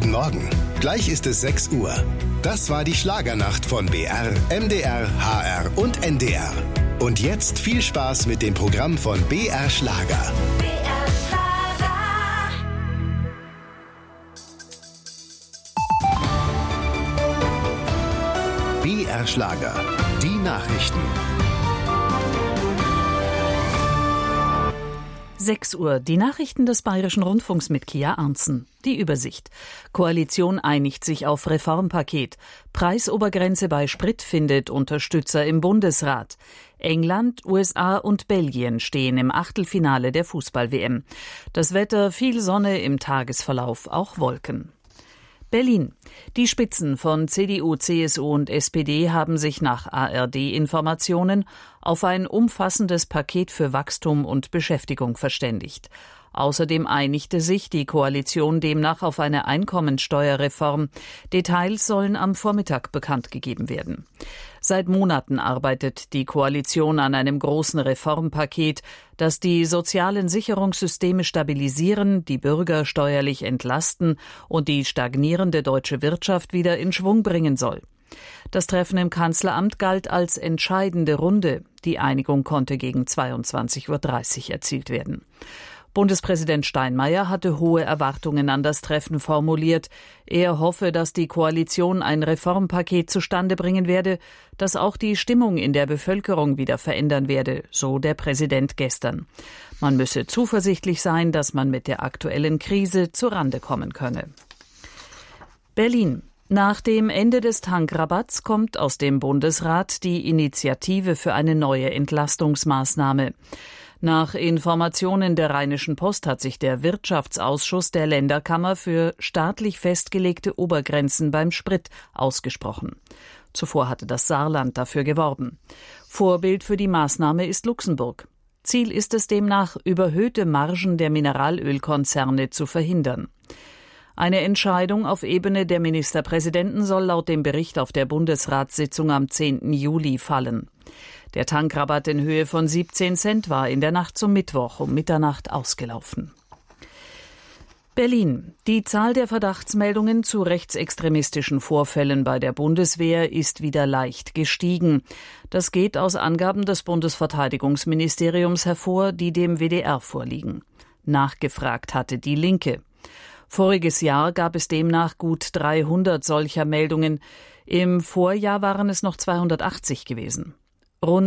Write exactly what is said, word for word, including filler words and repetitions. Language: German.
Guten Morgen. Gleich ist es sechs Uhr. Das war die Schlagernacht von B R, M D R, H R und N D R. Und jetzt viel Spaß mit dem Programm von B R Schlager. B R Schlager. B R Schlager. Die Nachrichten. sechs Uhr. Die Nachrichten des Bayerischen Rundfunks mit Kia Arntzen. Die Übersicht. Koalition einigt sich auf Reformpaket. Preisobergrenze bei Sprit findet Unterstützer im Bundesrat. England, U S A und Belgien stehen im Achtelfinale der Fußball-W M. Das Wetter, viel Sonne, im Tagesverlauf auch Wolken. Berlin. Die Spitzen von C D U, C S U und S P D haben sich nach A R D-Informationen auf ein umfassendes Paket für Wachstum und Beschäftigung verständigt. Außerdem einigte sich die Koalition demnach auf eine Einkommensteuerreform. Details sollen am Vormittag bekannt gegeben werden. Seit Monaten arbeitet die Koalition an einem großen Reformpaket, das die sozialen Sicherungssysteme stabilisieren, die Bürger steuerlich entlasten und die stagnierende deutsche Wirtschaft wieder in Schwung bringen soll. Das Treffen im Kanzleramt galt als entscheidende Runde. Die Einigung konnte gegen zweiundzwanzig Uhr dreißig erzielt werden. Bundespräsident Steinmeier hatte hohe Erwartungen an das Treffen formuliert. Er hoffe, dass die Koalition ein Reformpaket zustande bringen werde, das auch die Stimmung in der Bevölkerung wieder verändern werde, so der Präsident gestern. Man müsse zuversichtlich sein, dass man mit der aktuellen Krise zurande kommen könne. Berlin. Nach dem Ende des Tankrabatts kommt aus dem Bundesrat die Initiative für eine neue Entlastungsmaßnahme. Nach Informationen der Rheinischen Post hat sich der Wirtschaftsausschuss der Länderkammer für staatlich festgelegte Obergrenzen beim Sprit ausgesprochen. Zuvor hatte das Saarland dafür geworben. Vorbild für die Maßnahme ist Luxemburg. Ziel ist es demnach, überhöhte Margen der Mineralölkonzerne zu verhindern. Eine Entscheidung auf Ebene der Ministerpräsidenten soll laut dem Bericht auf der Bundesratssitzung am zehnten Juli fallen. Der Tankrabatt in Höhe von siebzehn Cent war in der Nacht zum Mittwoch um Mitternacht ausgelaufen. Berlin. Die Zahl der Verdachtsmeldungen zu rechtsextremistischen Vorfällen bei der Bundeswehr ist wieder leicht gestiegen. Das geht aus Angaben des Bundesverteidigungsministeriums hervor, die dem W D R vorliegen. Nachgefragt hatte die Linke. Voriges Jahr gab es demnach gut dreihundert solcher Meldungen. Im Vorjahr waren es noch zweihundertachtzig gewesen. Rund